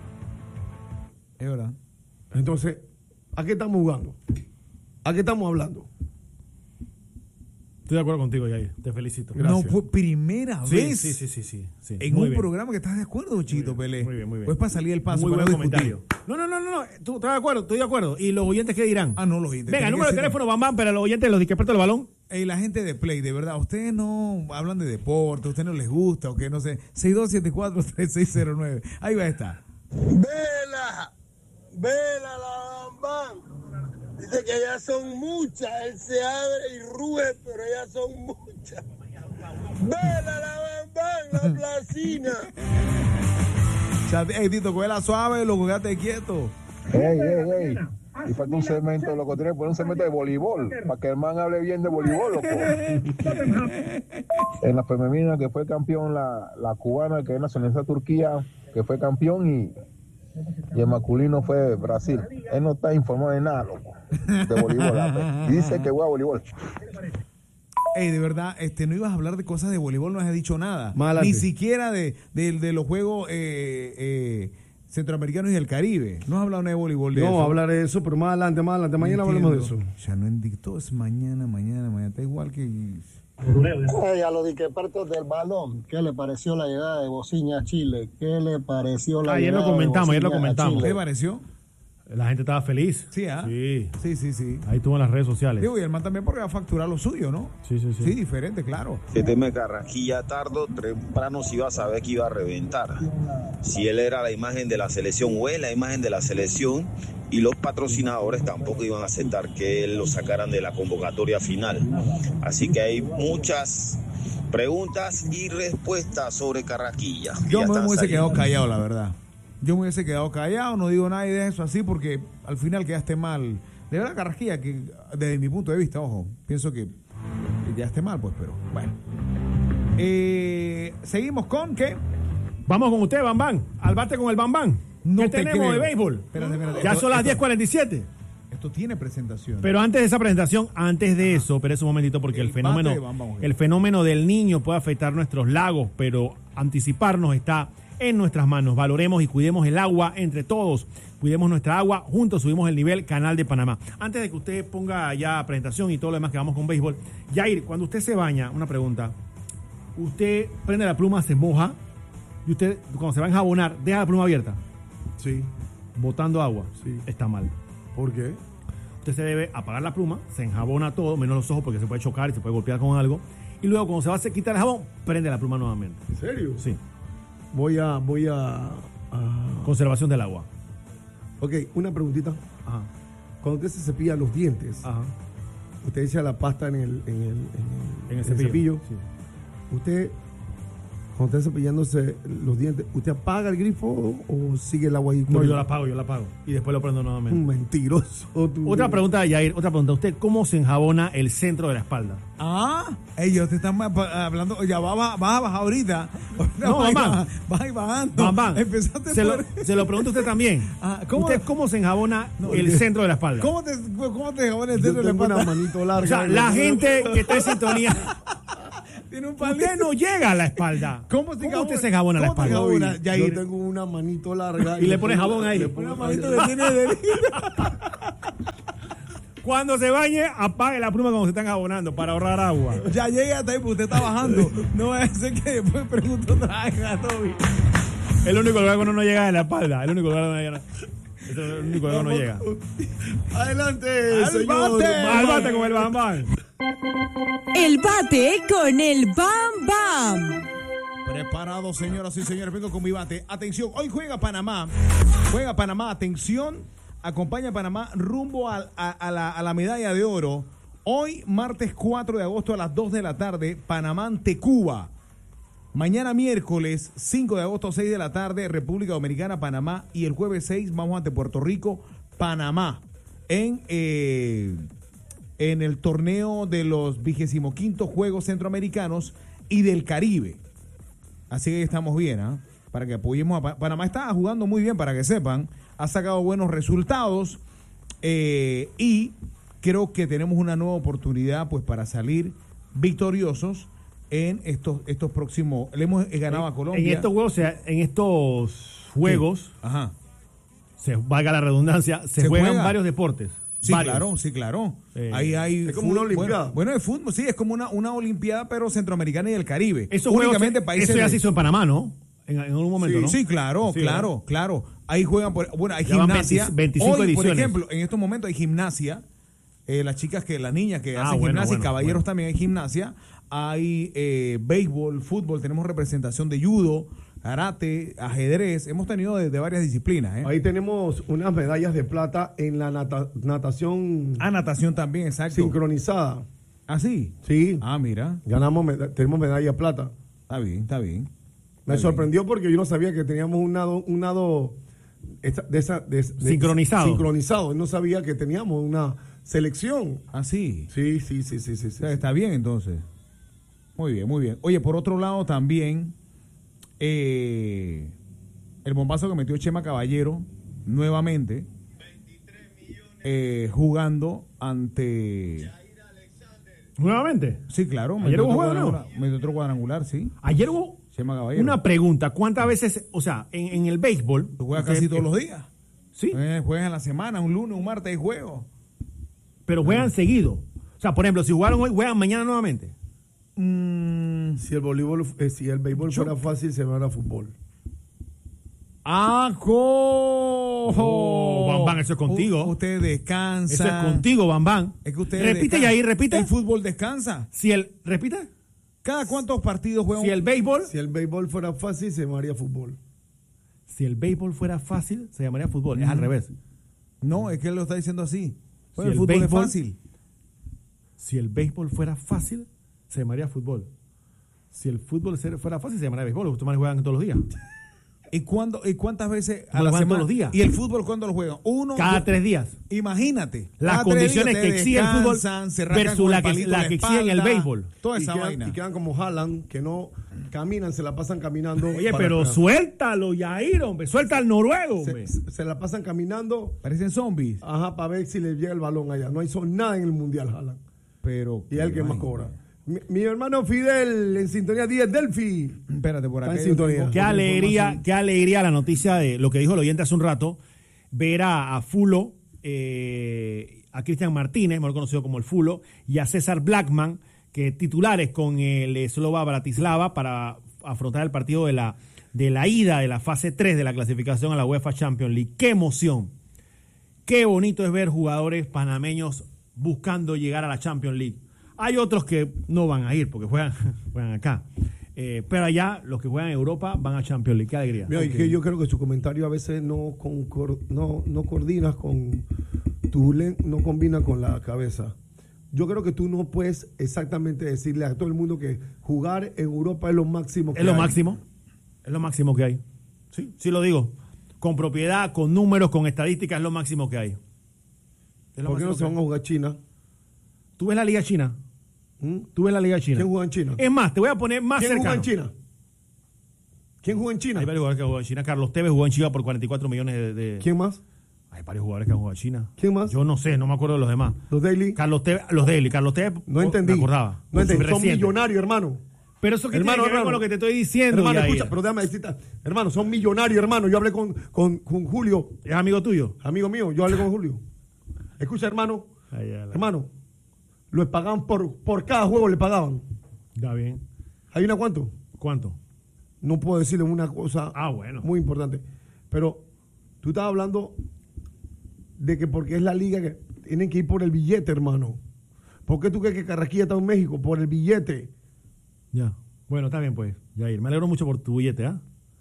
Es verdad. Entonces, ¿a qué estamos jugando? ¿A qué estamos hablando? Estoy de acuerdo contigo, Yair. Te felicito. Gracias. No fue primera vez. Sí. En muy un bien. programa que estás de acuerdo, Chito Pelé. Muy bien. Pues para salir el paso. Muy para buen no discutir. comentario. No. ¿Tú estás de acuerdo? Estoy de acuerdo. ¿Y los oyentes qué dirán? No, los oyentes. Venga, número de teléfono, Bambam, pero los oyentes, los expertos del balón. La gente de Play, de verdad, ustedes no hablan de deporte, a ustedes no les gusta o qué, no sé. 6274-3609. Ahí va a estar. Vela la Bambam. Dice que ellas son muchas. Él se abre y ruge, pero ellas son muchas. Vela la Bambam, la placina. Ey, Tito, cógela suave, loco, quédate quieto. Ey. Y falta un segmento, loco, tiene que poner un segmento de voleibol, para que el man hable bien de voleibol, loco. En la femenina que fue campeón la cubana, que es nacionalidad Turquía, que fue campeón, y el masculino fue Brasil. Él no está informado de nada, loco, de voleibol. Y dice que juega voleibol. Ey, de verdad, no ibas a hablar de cosas de voleibol, no has dicho nada. Malante. Ni siquiera de los juegos centroamericanos y del Caribe. No has hablado nada de voleibol. No, hablar de eso, pero más adelante. Mañana hablamos de eso. Ya no indictó, es mañana. Está igual que... A los disquepertos del balón, ¿qué le pareció la llegada de Bociña a Chile? ¿Qué le pareció la ayer llegada lo comentamos. ¿Qué te pareció? La gente estaba feliz. Sí, Sí. Ahí estuvo en las redes sociales. Digo, y el man también porque va a facturar lo suyo, ¿no? Sí. Sí, diferente, claro. Que teme Carrasquilla tarde o temprano se iba a saber que iba a reventar. Si él era la imagen de la selección o es la imagen de la selección, y los patrocinadores tampoco iban a aceptar que él lo sacaran de la convocatoria final. Así que hay muchas preguntas y respuestas sobre Carrasquilla. Yo me hubiese quedado callado, la verdad. Yo me hubiese quedado callado, no digo nada de eso así porque al final quedaste mal. De verdad, Carrasquilla, que desde mi punto de vista, ojo, pienso que quedaste mal, pues, pero bueno. Seguimos con ¿qué? Vamos con usted, Bambam. Al bate con el Bambam. No ¿Qué te tenemos creo. de béisbol? Espérate. Ya son las 10:47. Esto tiene presentación. Pero antes de esa presentación, espérese un momentito porque el fenómeno del niño puede afectar nuestros lagos, pero anticiparnos está en nuestras manos. Valoremos y cuidemos el agua entre todos. Cuidemos nuestra agua, juntos subimos el nivel. Canal de Panamá. Antes de que usted ponga ya presentación y todo lo demás que vamos con béisbol, Yair, cuando usted se baña, una pregunta, usted prende la pluma, se moja, y usted cuando se va a enjabonar, deja la pluma abierta. Sí. Botando agua. Sí. Está mal. ¿Por qué? Usted se debe apagar la pluma, se enjabona todo, menos los ojos porque se puede chocar y se puede golpear con algo. Y luego cuando se va a quitar el jabón, prende la pluma nuevamente. ¿En serio? Sí. Voy a Conservación del agua. Ok, una preguntita. Ajá. Cuando usted se cepilla los dientes, Ajá. usted echa la pasta en el cepillo. Sí. Usted, cuando está cepillándose los dientes, ¿usted apaga el grifo o sigue el agua ahí? No, yo la apago. Y después lo prendo nuevamente. Un mentiroso. Tú. Otra pregunta, Yair, ¿Usted cómo se enjabona el centro de la espalda? Ellos te están hablando, ya vas a bajar ahorita. No, Bambán. Vas a ir bajando. Bambán. Empezaste Se lo pregunta usted también. ¿Usted cómo se enjabona el centro de la espalda? ¿Cómo te enjabonas el centro de la espalda? Una manito larga. O sea, la gente que está en sintonía... Tiene un Usted no llega a la espalda. ¿Cómo usted se enjabona la espalda? Yo tengo una manito larga. Y le pone jabón ahí. Le pone una manito que tiene de... Cuando se bañe, apague la pluma cuando se están enjabonando para ahorrar agua. Ya llega hasta ahí porque usted está bajando. No va a ser que después pregunte otra vez a Toby. El único lugar cuando no llega es la espalda. El único lugar donde no llega. Es el único lugar donde no llega. Adelante, ¡Al señor. bate! Al bate con el Bambán. El bate con el Bam Bam. Preparado, señoras y señores, vengo con mi bate. Atención, hoy juega Panamá. Atención. Acompaña a Panamá rumbo a la medalla de oro. Hoy, martes 4 de agosto a las 2 de la tarde, Panamá ante Cuba. Mañana miércoles 5 de agosto, 6 de la tarde, República Dominicana, Panamá. Y el jueves 6 vamos ante Puerto Rico, Panamá. En el torneo de los 25º Juegos Centroamericanos y del Caribe. Así que estamos bien, ¿eh? Para que apoyemos a Panamá. Está jugando muy bien, para que sepan. Ha sacado buenos resultados y creo que tenemos una nueva oportunidad pues para salir victoriosos en estos próximos. Le hemos ganado a Colombia. En estos juegos, Ajá. Valga la redundancia, se juegan varios deportes. Sí, varios. claro. Ahí hay es como una olimpiada. Bueno, de fútbol, sí, es como una olimpiada, pero centroamericana y del Caribe. Eso ya se hizo en Panamá, ¿no? En algún momento, ¿no? Sí, claro. Ahí juegan, hay gimnasia. 25 Hoy, ediciones. por ejemplo, en estos momentos hay gimnasia. Las niñas que hacen gimnasia y caballeros también hay gimnasia. Hay béisbol, fútbol, tenemos representación de judo, karate, ajedrez. Hemos tenido de varias disciplinas. Ahí tenemos unas medallas de plata en la natación. Natación también, exacto. Sincronizada. ¿Ah, sí? Sí. Mira. Tenemos medalla de plata. Está bien. Me sorprendió porque yo no sabía que teníamos un nado sincronizado. No sabía que teníamos una selección. ¿Ah, sí? Sí. O sea, está bien, entonces. Muy bien. Oye, por otro lado también, el bombazo que metió Chema Caballero nuevamente, jugando ante... ¿Nuevamente? Sí, claro. ¿Ayer hubo juego? Metió otro cuadrangular, sí. Ayer hubo... Una pregunta, ¿cuántas veces, o sea, en el béisbol... Tú juegas casi todos los días. Sí. Juegan en la semana, un lunes, un martes hay juego. Pero juegan seguido. O sea, por ejemplo, si jugaron hoy, juegan mañana nuevamente. Si el béisbol fuera fácil, se va a fútbol. Bambán, eso es contigo. Usted descansa. Eso es contigo, Bambán. Es que usted repite, Yair, repite. El fútbol descansa. Repite. ¿Cada cuántos partidos juegan? Si el béisbol fuera fácil, se llamaría fútbol. Si el béisbol fuera fácil, se llamaría fútbol. Es al revés. No, es que él lo está diciendo así. El fútbol es fácil. Si el béisbol fuera fácil, se llamaría fútbol. Si el fútbol fuera fácil, se llamaría béisbol. Los tomates juegan todos los días. ¿Y cuántas veces a la semana? Todos los días. ¿Y el fútbol cuándo lo juegan? Cada 3 días. Imagínate. Las condiciones que exige el fútbol versus la que exige en el béisbol. Toda esa vaina. Y quedan como Haaland, que no caminan, se la pasan caminando. Oye, pero suéltalo, Yair, hombre. Suelta al noruego, hombre. Se la pasan caminando. Parecen zombies. Ajá, para ver si les llega el balón allá. No hizo nada en el Mundial, Haaland. Pero... Y es el que más cobra. Mi hermano Fidel en sintonía 10 Delphi. Espérate, por acá. En sintonía. Qué alegría la noticia de lo que dijo el oyente hace un rato. Ver a Fulo, a Cristian Martínez, mejor conocido como el Fulo, y a César Blackman, que titulares con el Slovan Bratislava para afrontar el partido de la ida de la fase 3 de la clasificación a la UEFA Champions League. ¡Qué emoción! Qué bonito es ver jugadores panameños buscando llegar a la Champions League. Hay otros que no van a ir porque juegan acá. Pero allá, los que juegan en Europa van a Champions League. ¡Qué alegría! Mira, okay. Que yo creo que su comentario a veces no coordinas con no combina con la cabeza. Yo creo que tú no puedes exactamente decirle a todo el mundo que jugar en Europa es lo máximo que hay. Es lo máximo que hay. Sí lo digo. Con propiedad, con números, con estadísticas, es lo máximo que hay. ¿Por qué no se van a jugar China? ¿Tú ves la Liga China? ¿Tú ves la Liga China? ¿Quién juega en China? Es más, te voy a poner más cercano. ¿Quién juega en China? ¿Quién juega en China? Hay varios jugadores que juegan en China. Carlos Tevez jugó en China por 44 millones de... ¿Quién más? Hay varios jugadores que han jugado en China. ¿Quién más? Yo no sé, no me acuerdo de los demás. ¿Los Daily? Carlos Tevez. No entendí. Me acordaba. No entendí. Son millonarios, hermano. Pero eso que tiene que ver con lo que te estoy diciendo. Hermano, escucha, pero déjame decirte. Hermano, son millonarios, hermano. Yo hablé con Julio. ¿Es amigo tuyo? Amigo mío, yo hablé con Julio. Escucha, hermano. Hermano, lo pagaban por cada juego, le pagaban. Está bien. ¿Hay una cuánto? ¿Cuánto? No puedo decirle una cosa muy importante. Pero tú estabas hablando de que porque es la liga que tienen que ir por el billete, hermano. ¿Por qué tú crees que Carrasquilla está en México? Por el billete. Ya. Bueno, está bien, pues, Jair. Me alegro mucho por tu billete, ¿ah?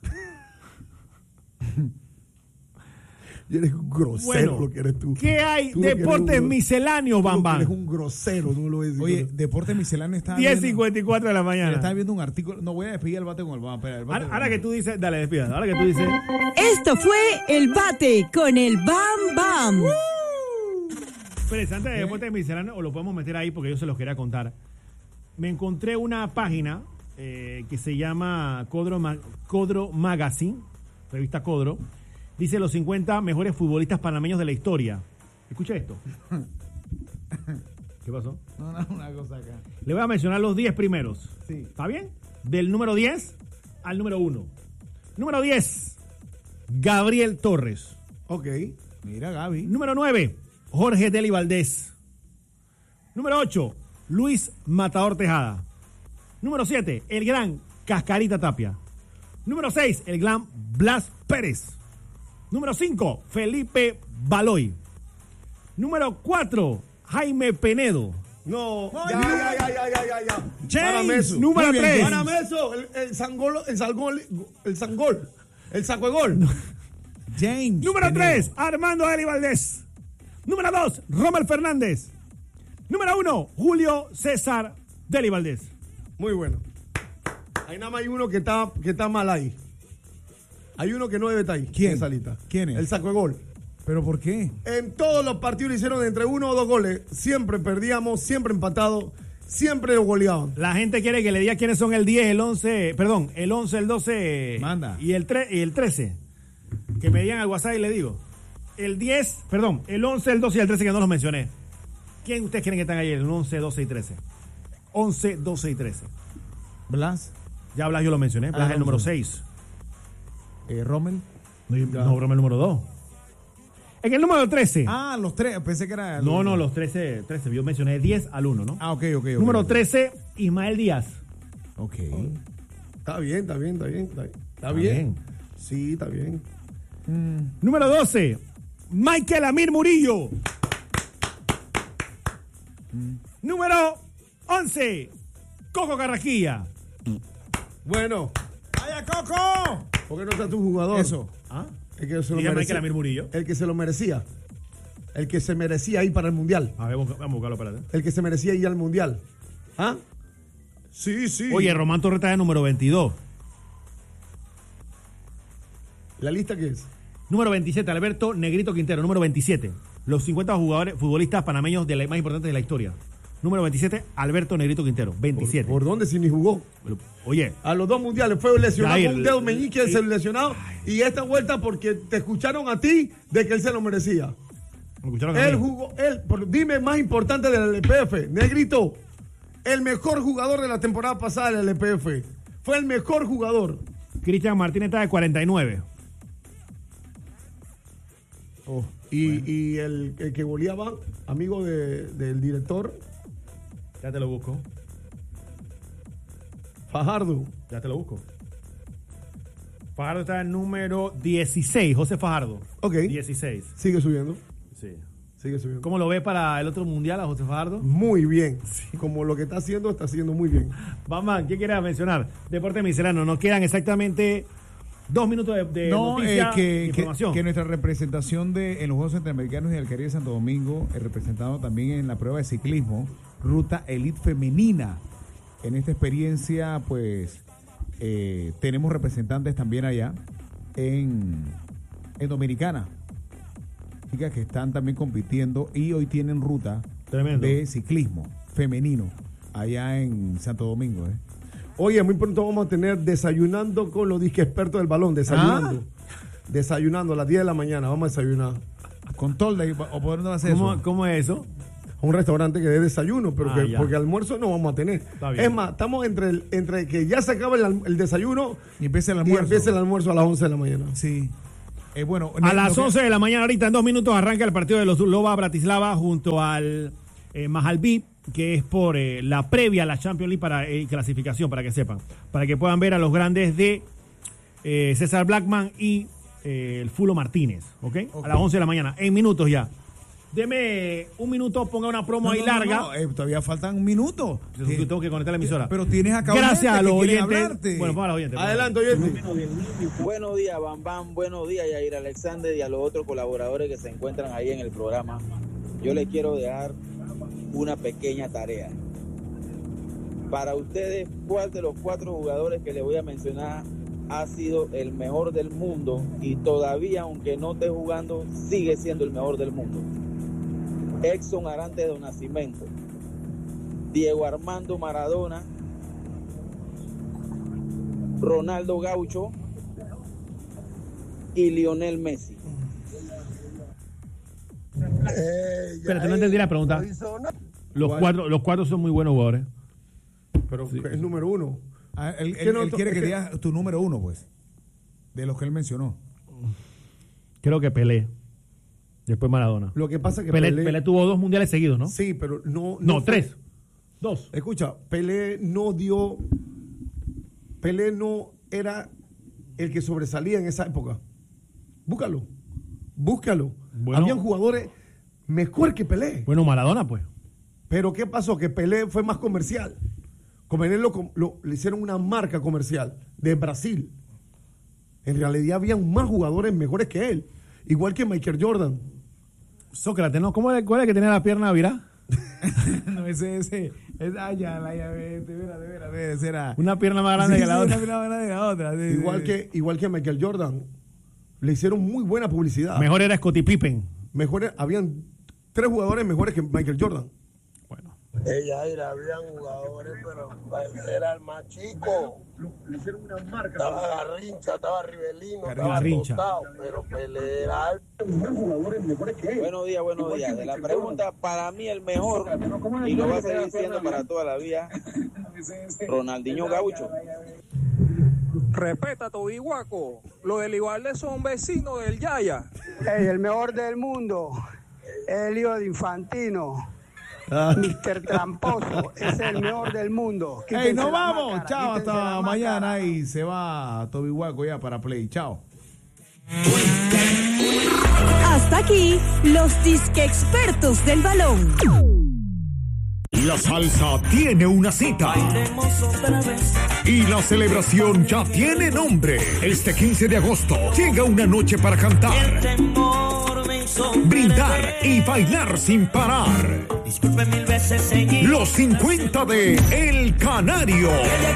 Y eres un grosero lo que eres tú. ¿Qué hay? Deportes misceláneos, Bambam. Eres un grosero, no lo es. Oye, Deportes misceláneos está 10:54 de la mañana. Estaba viendo un artículo. No voy a despedir el bate con el Bam. Ahora que tú dices, dale, despida. Ahora que tú dices. Esto fue el bate con el Bam Bam. Pero antes de Deportes misceláneos, o lo podemos meter ahí porque yo se los quería contar. Me encontré una página que se llama Codro Magazine, revista Codro. Dice los 50 mejores futbolistas panameños de la historia. Escucha esto. ¿Qué pasó? No, una cosa acá. Le voy a mencionar los 10 primeros. Sí. ¿Está bien? Del número 10 al número 1. Número 10, Gabriel Torres. Ok. Mira, Gaby. Número 9, Jorge Deli Valdés. Número 8, Luis Matador Tejada. Número 7, el gran Cascarita Tapia. Número 6, el gran Blas Pérez. Número 5, Felipe Baloy. Número 4, Jaime Penedo. No, ya. James, número 3. Párame eso, el saco de gol. James. Número 3, Armando Deli Valdés. Número 2, Rommel Fernández. Número 1, Julio César Deli Valdés. Muy bueno. Hay nada más hay uno que está mal ahí. Hay uno que no debe estar ahí. ¿Quién? En esa lista. ¿Quién es? El saco de gol. ¿Pero por qué? En todos los partidos le hicieron entre 1 o 2 goles. Siempre perdíamos, siempre empatados, siempre lo goleaban. La gente quiere que le diga quiénes son el 10, el 11, perdón, el 11, el 12 Manda. Y el 13. Que me digan al WhatsApp y le digo. El 10, perdón, el 11, el 12 y el 13 que no los mencioné. ¿Quién ustedes creen que están ahí? El 11, 12 y 13. 11, 12 y 13. Blas. Ya Blas yo lo mencioné. Blas es el número 6. Rommel. No, Rommel el número 2. En el número 13. Ah, los 3. Pensé que era... No, los 13. Yo mencioné 10 al 1, ¿no? Ah, ok. Número 13, Ismael Díaz. Ok. Está bien. Está bien. Sí, está bien. Número 12, Michael Amir Murillo. Número 11, Coco Carrasquilla. Bueno. ¡Vaya, Coco! ¿Por qué no está tu jugador? Eso. ¿Ah? El que se lo merecía. merecía. Amir Murillo. El que se lo merecía. El que se merecía ir para el Mundial. A ver, vamos a buscarlo, espérate. El que se merecía ir al Mundial. ¿Ah? Sí. Oye, Román Torres está de número 22. ¿La lista qué es? Número 27, Alberto Negrito Quintero. Número 27, los 50 futbolistas panameños más importantes de la historia. Número 27, Alberto Negrito Quintero. 27. ¿Por dónde si ni jugó? Oye. A los 2 mundiales fue lesionado con un dedo meñique, se lesionado. Y esta vuelta porque te escucharon a ti de que él se lo merecía. ¿Me escucharon él jugó, dime más importante del LPF, Negrito. el mejor jugador de la temporada pasada del LPF. Fue el mejor jugador. Cristian Martínez está de 49. Y el que goleaba, amigo del director. Ya te lo busco. Fajardo. Ya te lo busco. Fajardo está en número 16, José Fajardo. Ok. 16. Sigue subiendo. Sí. Sigue subiendo. ¿Cómo lo ve para el otro mundial a José Fajardo? Muy bien. Sí. Como lo que está haciendo muy bien. Bambán, ¿qué quieres mencionar? Deporte misceláneo. Nos quedan exactamente 2 minutos de noticia, información. Que nuestra representación en los Juegos Centroamericanos y del Caribe de Santo Domingo, representado también en la prueba de ciclismo, ruta elite femenina. En esta experiencia, pues, tenemos representantes también allá en Dominicana. Chicas que están también compitiendo y hoy tienen ruta de ciclismo femenino allá en Santo Domingo. Oye, muy pronto vamos a tener desayunando con los disque expertos del balón. Desayunando a las 10 de la mañana. Vamos a desayunar. ¿Con tolda o por dónde va a ser eso? ¿Cómo es eso? Un restaurante que dé desayuno, pero porque almuerzo no vamos a tener. Es más, estamos entre que ya se acaba el desayuno y empieza el almuerzo a las 11 de la mañana. Sí. Bueno, a las 11 de la mañana, ahorita en 2 minutos, arranca el partido de los Loba Bratislava junto al Mahalbí, que es por la previa a la Champions League para clasificación, para que sepan. Para que puedan ver a los grandes de César Blackman y el Fulo Martínez. ¿Okay? A las 11 de la mañana, en minutos ya. Deme un minuto, ponga una promo ahí larga. Todavía faltan un minuto. Tengo que conectar la emisora. Pero tienes acá gracias a los oyentes. Hablarte. Bueno, para los oyentes. Adelante, oyente. Buenos días, Bambam. Buenos días, Yair Alexander, y a los otros colaboradores que se encuentran ahí en el programa. Yo les quiero dejar una pequeña tarea. Para ustedes, ¿cuál de los 4 jugadores que les voy a mencionar ha sido el mejor del mundo y todavía, aunque no esté jugando, sigue siendo el mejor del mundo? Exxon Arantes do Nascimento, Diego Armando Maradona, Ronaldo Gaucho y Lionel Messi. Espérate, no entendí la pregunta. Los cuatro son muy buenos jugadores. Pero sí, es número 1. Él quiere que digas tu número 1, pues, de los que él mencionó. Creo que Pelé. Después Maradona. Lo que pasa es que Pelé tuvo 2 mundiales seguidos, ¿no? Sí, pero no 3. 2. Escucha, Pelé no era el que sobresalía en esa época. Búscalo. Bueno, habían jugadores mejor que Pelé. Bueno, Maradona, pues. Pero ¿qué pasó? Que Pelé fue más comercial. Con Pelé le hicieron una marca comercial de Brasil. En realidad habían más jugadores mejores que él. Igual que Michael Jordan. Sócrates, ¿no? ¿Cuál es el que tenía la pierna virada? No, ese es allá, de veras, era una pierna más grande que la otra. Una pierna más grande que la otra. Igual que Michael Jordan. Le hicieron muy buena publicidad. Mejor era Scottie Pippen. Habían 3 jugadores mejores que Michael Jordan. Bueno. Habían jugadores, pero era el más chico. Le hicieron una marca. Estaba Garrincha, estaba Rivelino, estaba Tostado, pero Pelé era jugadores mejores que él. Buenos días. De la pregunta, para mí el mejor, y lo va a seguir siendo para toda la vida, Ronaldinho Gaucho. Respeta, Toby Guaco. Los del Ibarle son vecinos del Yaya. El mejor del mundo, el hijo de Infantino. Mr. Tramposo, es el mejor del mundo. Nos vamos, chao, hasta mañana. Y se va Toby Guaco ya para Play, chao. Hasta aquí, los disque expertos del balón. La salsa tiene una cita. Y la celebración ya tiene nombre. Este 15 de agosto llega una noche para cantar, brindar y bailar sin parar. Los 50 de El Canario.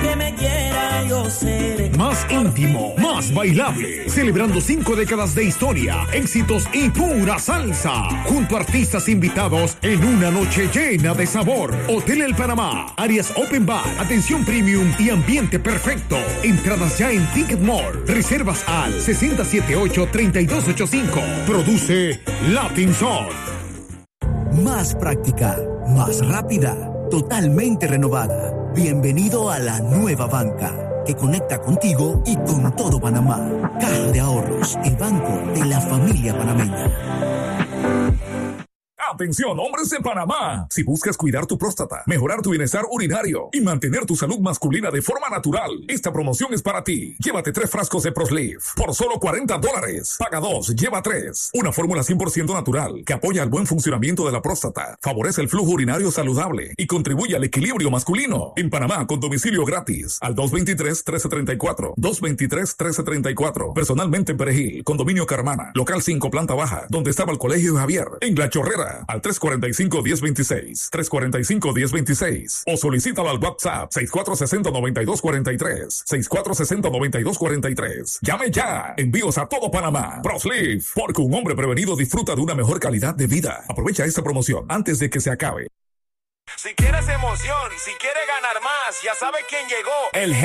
Más íntimo, más bailable. Celebrando 5 décadas de historia, éxitos y pura salsa. Junto a artistas invitados en una noche llena de sabor. Hotel El Panamá, áreas Open Bar, atención premium y ambiente perfecto. Entradas ya en Ticketmore. Reservas al 678-3285. Produce Latin Soul. Más práctica, más rápida, totalmente renovada. Bienvenido a la nueva banca, que conecta contigo y con todo Panamá. Caja de Ahorros, el banco de la familia panameña. Atención, hombres de Panamá. Si buscas cuidar tu próstata, mejorar tu bienestar urinario y mantener tu salud masculina de forma natural, esta promoción es para ti. Llévate 3 frascos de ProSleeve por solo $40. Paga 2, lleva 3. Una fórmula 100% natural que apoya el buen funcionamiento de la próstata, favorece el flujo urinario saludable y contribuye al equilibrio masculino. En Panamá, con domicilio gratis, al 223-1334. 223-1334. Personalmente en Perejil, Condominio Carmana, local 5, planta baja, donde estaba el Colegio Javier. En La Chorrera, al 345-1026, 345-1026, o solicítalo al WhatsApp 6460-9243, 6460-9243. Llame ya. Envíos a todo Panamá. ProSleeve, porque un hombre prevenido disfruta de una mejor calidad de vida. Aprovecha esta promoción antes de que se acabe. Si quieres emoción, si quieres ganar más, ya sabes quién llegó. El